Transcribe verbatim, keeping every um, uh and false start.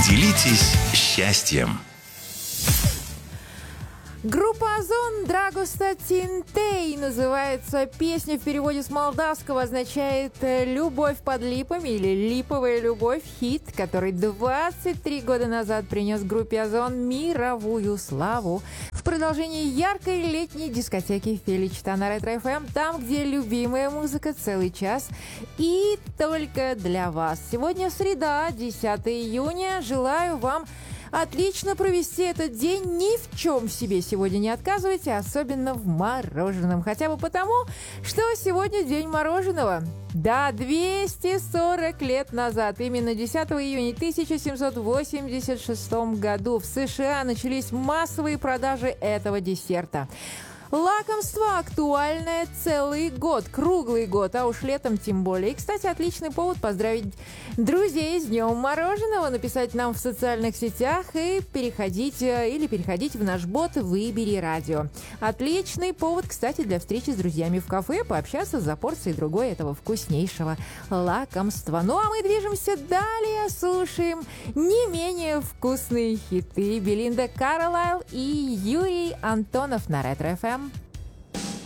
Делитесь счастьем. Группа «Озон» «Драгоста Тинтей» называется. Песня в переводе с молдавского означает «любовь под липами» или «липовая любовь». Хит, который двадцать три года назад принес группе «Озон» мировую славу. В продолжении яркой летней дискотеки Феличита на Ретро-эф эм, там, где любимая музыка целый час и только для вас. Сегодня среда, десятое июня. Желаю вам отлично провести этот день, ни в чем себе сегодня не отказывайте, особенно в мороженом. Хотя бы потому, что сегодня день мороженого. Да, двести сорок лет назад, именно десятого июня тысяча семьсот восемьдесят шестом году в США начались массовые продажи этого десерта. Лакомство актуальное целый год, круглый год, а уж летом тем более. И, кстати, отличный повод поздравить друзей с Днем мороженого, написать нам в социальных сетях и переходить, или переходить в наш бот «Выбери радио». Отличный повод, кстати, для встречи с друзьями в кафе, пообщаться за порцией другой этого вкуснейшего лакомства. Ну а мы движемся далее, слушаем не менее вкусные хиты. Белинда Карлайл и Юрий Антонов на Ретро-эф эм.